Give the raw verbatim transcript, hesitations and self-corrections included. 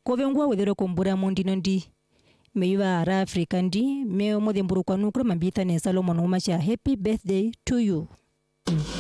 Kovengwa wedero kombura mondino ndi. Meiva ara Afrika ndi. Meo mode mburu kwa nukro mambita ne Salomon umacha happy birthday to you.